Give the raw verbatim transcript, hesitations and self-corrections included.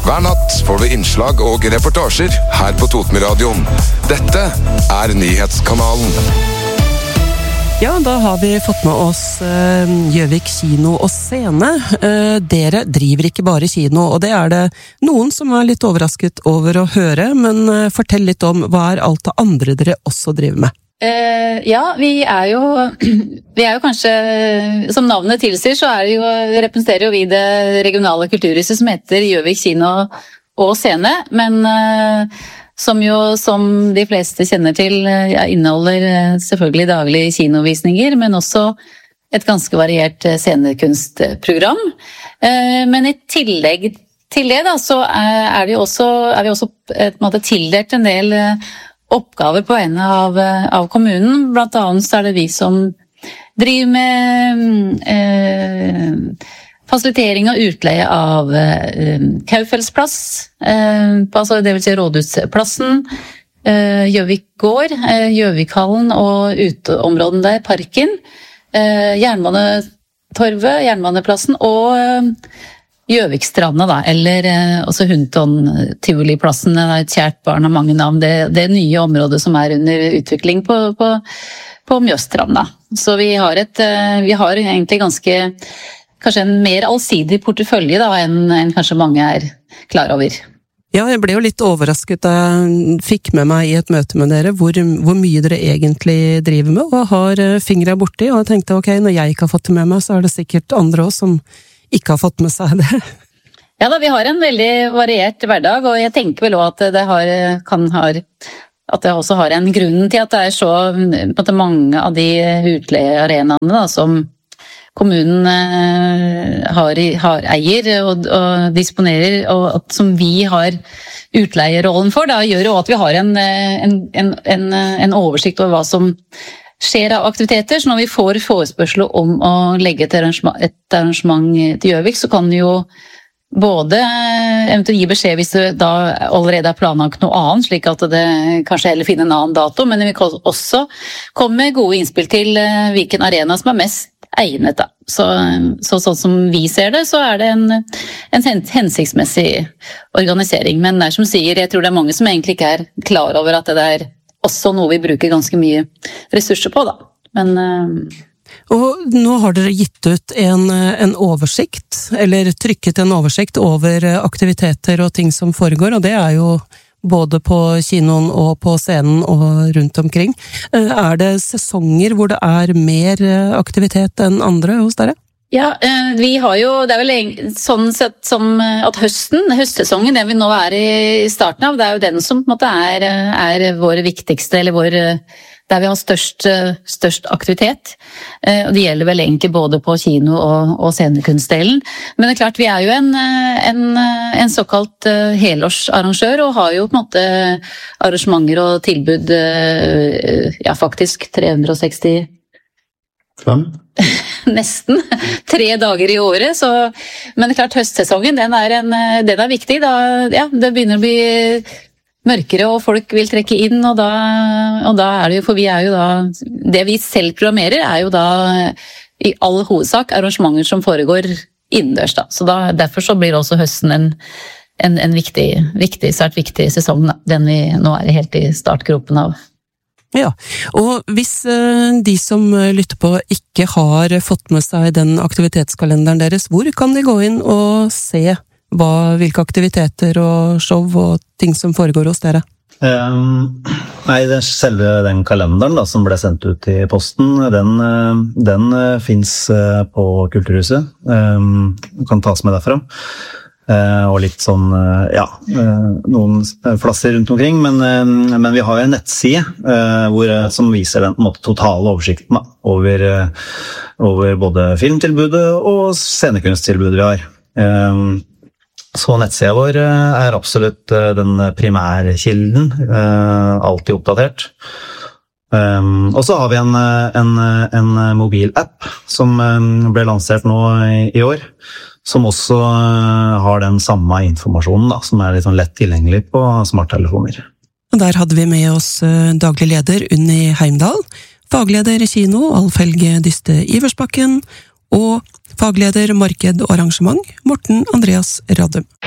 Hver natt får du innslag og reportasjer her på Totenradioen. Dette er Nyhetskanalen. Ja, da har vi fått med oss uh, Gjøvik kino og scene. Uh, dere driver ikke bare kino, og det er det noen som er litt overrasket over å høre, men uh, fortell litt om hva er alt det andre dere også driver med? Uh, ja, vi er jo vi er jo kanskje, som navnet tilsier, så er det jo, representerer jo vi det regionale kulturhuset som heter Gjøvik kino og scene, men uh, som jo, som de fleste kjenner til, ja, inneholder selvfølgelig daglige kinovisninger, men også et ganske variert scenekunstprogram. Men i tillegg til det da, så er, det jo også, er vi også på en måte tildelt en del oppgaver på vegne av, av kommunen. Blant annet så er det vi som driver med eh, fasilitering og utleie av eh, Kaufeldsplass, eh, altså det vil si Rådhusplassen, eh, Gjøvik gård, eh, Gjøvikhallen og uteområden der, parken, eh, Jernbanetorvet, Jernbaneplassen og eh, Gjøvikstranda da, eller eh, også Hundton-Tivoliplassen, det er et kjært barn av mange navn, det, det nye området som er under utvikling på, på, på Mjøsstranda. Så vi har, et, eh, vi har egentlig ganske kanskje en mer allsidig portefølje da, enn, enn kanskje mange er klar over. Ja, jeg ble jo litt overrasket da jeg fikk med meg i et møte med dere hvor, hvor mye dere egentlig driver med og har fingre borti, og jeg tenkte ok, når jeg ikke har fått det med meg, så er det sikkert andre også som ikke har fått med seg det. Ja da, vi har en veldig variert hverdag, og jeg tenker vel også at det har, kan har, at det også har en grunn til at det er så på en måte, mange av de utleiearenaene da, som kommunen har, har eier og, og disponerer, og som vi har utleierrollen for, da gjør jo at vi har en, en, en, en oversikt over hva som skjer av aktiviteter. Så når vi får forespørsel om å legge et arrangement, et arrangement til Gjøvik, så kan vi jo både eventuelt gi beskjed hvis det da allerede er planlagt noe annet, slik at det kanskje heller finner en annen dato, men vi kan også komme med gode innspill til hvilken arena som er mest egnet da. Så, så sånn som vi ser det, så er det en, en hensiktsmessig organisering. Men det er som sier, jeg tror det er mange som egentlig ikke er klar over at det er også noe vi bruker ganske mye ressurser på da. Men... Og nå har dere gitt ut en, en oversikt, eller trykket en oversikt over aktiviteter og ting som foregår, og det er jo både på kinoen og på scenen og rundt omkring. Er det sesonger hvor det er mer aktivitet enn andre hos dere? Ja, vi har jo, det er vel sånn sett som at høsten, høstsesongen, det vi nå er i starten av, det er jo den som på en måte er, er vår viktigste, eller vår, der vi har størst, størst aktivitet. Og det gjelder vel egentlig både på kino og, og scenekunstdelen. Men det er klart, vi er jo en, en, en såkalt helårsarrangør, og har jo på en måte arrangementer og tilbud, ja faktisk tre hundre og seksti Fem? Nesten. Tre dager i året, så... Men det er klart, høstsesongen, den er, en, den er viktig. Da, ja, det begynner å bli mørkere, og folk vil trekke inn, og da, og da er det jo, for vi er jo da... Det vi selv programmerer er jo da i all hovedsak arrangementer som foregår innendørs, da. Så da, derfor så blir også høsten en, en, en viktig, viktig, svært viktig sesong, da. Den vi nå er helt i startgropen av. Ja, og hvis de som lytter på ikke har fått med seg den aktivitetskalenderen deres, hvor kan de gå inn og se hva, hvilke aktiviteter og show og ting som foregår hos dere? Um, nei, det er selve den kalenderen da, som ble sendt ut i posten, den, den finnes på Kulturhuset. Um, kan tas med derfra. Og litt sånn, ja, noen plasser rundt omkring, men, men vi har en nettside hvor, som viser den på en måte, totale oversikten da, over, over både filmtilbudet og scenekunsttilbudet vi har. Så nettsida vår er absolutt den primærkilden, alltid oppdatert. Og så har vi en, en, en mobilapp som ble lansert nå i, i år, som også har den samme informasjonen da, som er litt sånn lett tilgjengelig på smarttelefoner. Der hadde vi med oss daglig leder Unni Heimdal, fagleder i kino Alf Helge Dyste Iversbakken og fagleder marked og arrangement Morten Andreas Radum.